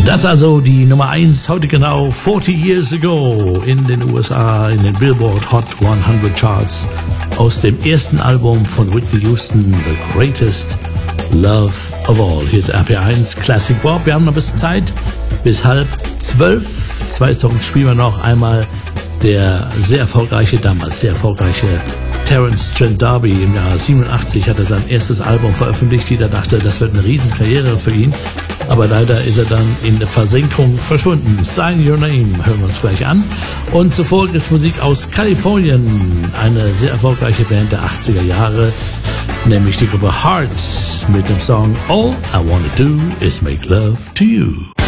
Das also die Nummer 1 heute genau 40 years ago in den USA, in den Billboard Hot 100 Charts aus dem ersten Album von Whitney Houston, The Greatest Love of All. Hier ist RPR1 Classic Bob. Wir haben noch ein bisschen Zeit bis 11:30. 2 Songs spielen wir noch. Einmal der damals sehr erfolgreiche Terence Trent D'Arby. Im Jahr 87 hat er sein erstes Album veröffentlicht. Jeder dachte, das wird eine Riesenkarriere für ihn. Aber leider ist er dann in der Versenkung verschwunden. Sign Your Name hören wir uns gleich an. Und zuvor gibt es Musik aus Kalifornien. Eine sehr erfolgreiche Band der 80er Jahre, nämlich die Gruppe Heart mit dem Song All I Wanna Do Is Make Love to You.